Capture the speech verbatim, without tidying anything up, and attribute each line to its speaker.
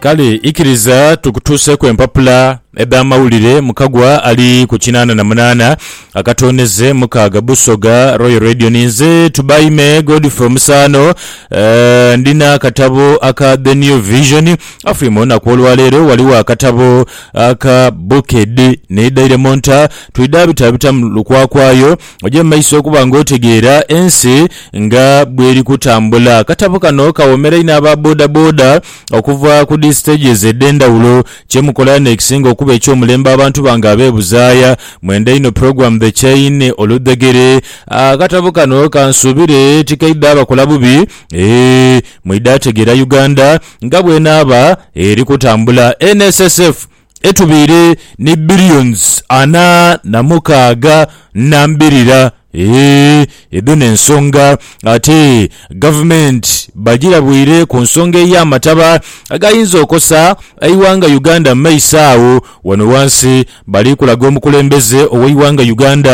Speaker 1: kale ikiriza tukutuse ku empapula eba mawulire mukagwa ali ku kinana na munana akatoneze mukaga busoga Royal Radio ninze tubaime God from Sano uh, ndina katabo aka The New Vision afrimo na kwolwa lero waliwa akatabo aka Buked ne Diamonta tuidabita bita lukwa kwayo oje maiso kubanga otegeera ensi nga bweri kutambula katabo kano kawomera ina aba boda boda okuva ku stages edenda ulo chemukola nexingo kuba ekyo mulemba abantu banga abebuzaaya mwenda ino program the chain oludegere akatabo kano kansubire tikaida abakola bubi eh mwidategera Uganda ngabwe naba eri kutambula N S S F etubire ni billions ana na mukaga nambirira Eh, edune nsonga ate government bagira bwire ku nsonga ya mataba agayinza okosa aiwanga Uganda maisaawo wano wansi bali kulaga omukulembeze owiwanga Uganda